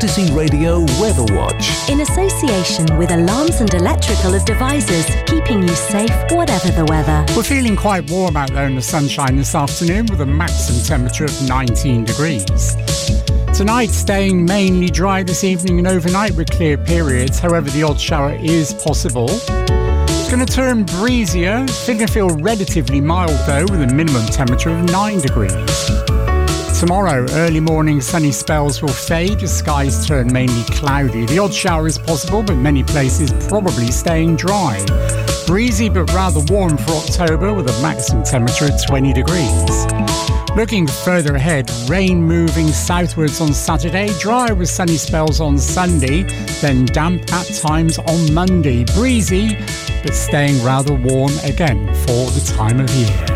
Ecstasy Radio Weather Watch. In association with Alarms and Electrical Devices, keeping you safe whatever the weather. We're feeling quite warm out there in the sunshine this afternoon with a maximum temperature of 19 degrees. Tonight staying mainly dry this evening and overnight with clear periods. However, the odd shower is possible. It's going to turn breezier. It's going to feel relatively mild though with a minimum temperature of 9 degrees. Tomorrow, early morning sunny spells will fade as skies turn mainly cloudy. The odd shower is possible, but many places probably staying dry. Breezy but rather warm for October with a maximum temperature of 20 degrees. Looking further ahead, rain moving southwards on Saturday, dry with sunny spells on Sunday, then damp at times on Monday. Breezy, but staying rather warm again for the time of year.